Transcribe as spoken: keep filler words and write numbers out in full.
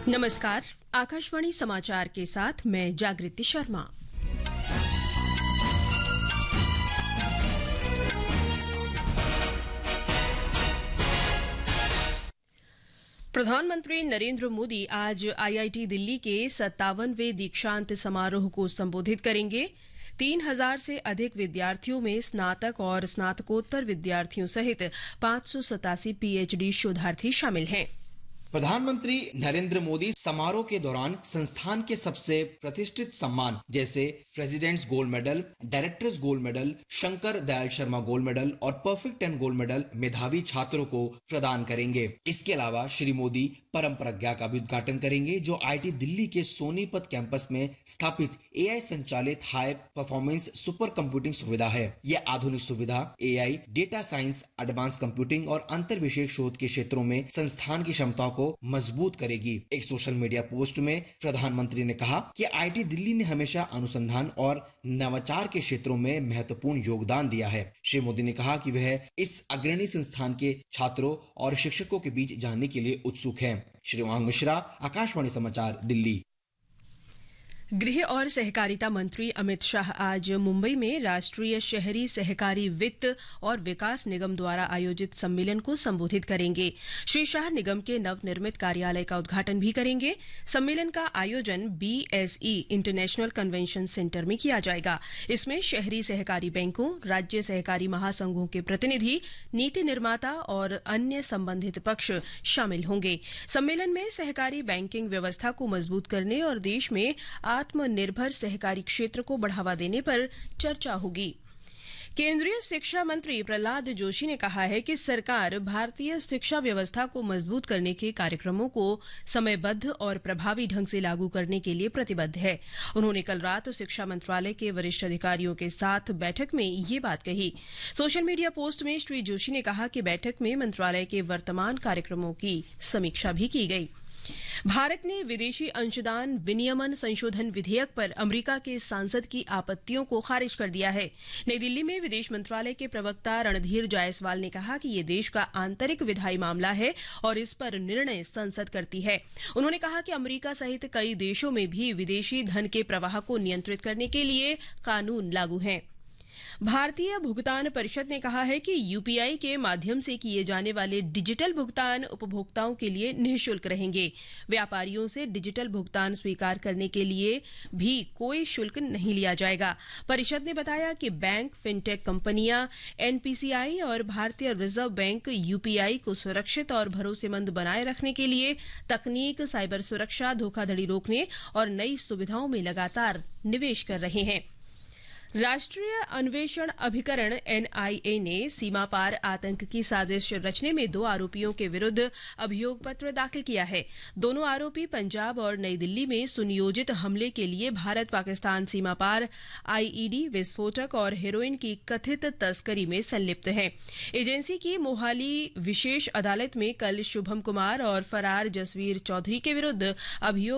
नमस्कार, आकाशवाणी समाचार के साथ मैं जागृति शर्मा। प्रधानमंत्री नरेंद्र मोदी आज आईआईटी दिल्ली के सत्तावनवें दीक्षांत समारोह को संबोधित करेंगे। तीन हजार से अधिक विद्यार्थियों में स्नातक और स्नातकोत्तर विद्यार्थियों सहित पांच सौ सतासी पीएचडी शोधार्थी शामिल हैं। प्रधानमंत्री नरेंद्र मोदी समारोह के दौरान संस्थान के सबसे प्रतिष्ठित सम्मान जैसे presidents gold medal, directors gold medal, Shankar Dayal Sharma gold medal और परफेक्ट टेन गोल्ड मेडल मेधावी छात्रों को प्रदान करेंगे। इसके अलावा श्री मोदी परम प्रज्ञा का भी उद्घाटन करेंगे, जो आईआईटी दिल्ली के सोनीपत कैंपस में स्थापित एआई संचालित हाई परफॉर्मेंस सुपर कंप्यूटिंग सुविधा है। यह आधुनिक सुविधा AI, data science, advance computing और अंतर विषय शोध के क्षेत्रों में संस्थान की क्षमताओं को मजबूत करेगी। एक सोशल मीडिया पोस्ट में प्रधानमंत्री ने कहा कि आईआईटी दिल्ली ने हमेशा अनुसंधान और नवाचार के क्षेत्रों में महत्वपूर्ण योगदान दिया है। श्री मोदी ने कहा कि वह इस अग्रणी संस्थान के छात्रों और शिक्षकों के बीच जानने के लिए उत्सुक हैं। श्री उमंग मिश्रा, आकाशवाणी समाचार, दिल्ली। गृह और सहकारिता मंत्री अमित शाह आज मुंबई में राष्ट्रीय शहरी सहकारी वित्त और विकास निगम द्वारा आयोजित सम्मेलन को संबोधित करेंगे। श्री शाह निगम के नवनिर्मित कार्यालय का उद्घाटन भी करेंगे। सम्मेलन का आयोजन बीएसई इंटरनेशनल कन्वेंशन सेंटर में किया जाएगा। इसमें शहरी सहकारी बैंकों, राज्य सहकारी महासंघों के प्रतिनिधि, नीति निर्माता और अन्य संबंधित पक्ष शामिल होंगे। सम्मेलन में सहकारी बैंकिंग व्यवस्था को मजबूत करने और देश में आत्मनिर्भर सहकारी क्षेत्र को बढ़ावा देने पर चर्चा होगी। केंद्रीय शिक्षा मंत्री प्रहलाद जोशी ने कहा है कि सरकार भारतीय शिक्षा व्यवस्था को मजबूत करने के कार्यक्रमों को समयबद्ध और प्रभावी ढंग से लागू करने के लिए प्रतिबद्ध है। उन्होंने कल रात शिक्षा मंत्रालय के वरिष्ठ अधिकारियों के साथ बैठक में ये बात कही। सोशल मीडिया पोस्ट में श्री जोशी ने कहा कि बैठक में मंत्रालय के वर्तमान कार्यक्रमों की समीक्षा भी की गई। भारत ने विदेशी अंशदान विनियमन संशोधन विधेयक पर अमेरिका के सांसद की आपत्तियों को खारिज कर दिया है। नई दिल्ली में विदेश मंत्रालय के प्रवक्ता रणधीर जायसवाल ने कहा कि ये देश का आंतरिक विधायी मामला है और इस पर निर्णय संसद करती है। उन्होंने कहा कि अमेरिका सहित कई देशों में भी विदेशी धन के प्रवाह को नियंत्रित करने के लिए कानून लागू हैं। भारतीय भुगतान परिषद ने कहा है कि यूपीआई के माध्यम से किए जाने वाले डिजिटल भुगतान उपभोक्ताओं के लिए निःशुल्क रहेंगे। व्यापारियों से डिजिटल भुगतान स्वीकार करने के लिए भी कोई शुल्क नहीं लिया जाएगा। परिषद ने बताया कि बैंक, फिनटेक कंपनियां, एनपीसीआई और भारतीय रिजर्व बैंक यूपीआई को सुरक्षित और भरोसेमंद बनाए रखने के लिए तकनीक, साइबर सुरक्षा, धोखाधड़ी रोकने और नई सुविधाओं में लगातार निवेश कर रहे हैं। राष्ट्रीय अन्वेषण अभिकरण एनआईए ने सीमा पार आतंक की साजिश रचने में दो आरोपियों के विरुद्ध अभियोग पत्र दाखिल किया है। दोनों आरोपी पंजाब और नई दिल्ली में सुनियोजित हमले के लिए भारत पाकिस्तान सीमा पार आईईडी, विस्फोटक और हेरोइन की कथित तस्करी में संलिप्त हैं। एजेंसी की मोहाली विशेष अदालत में कल शुभम कुमार और फरार जसवीर चौधरी के विरुद्ध अभियोग